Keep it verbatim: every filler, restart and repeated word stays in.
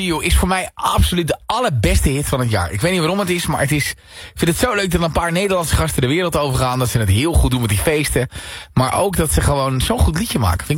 See You is voor mij absoluut de allerbeste hit van het jaar. Ik weet niet waarom het is, maar het is, ik vind het zo leuk dat een paar Nederlandse gasten de wereld overgaan. Dat ze het heel goed doen met die feesten. Maar ook dat ze gewoon zo'n goed liedje maken. Vind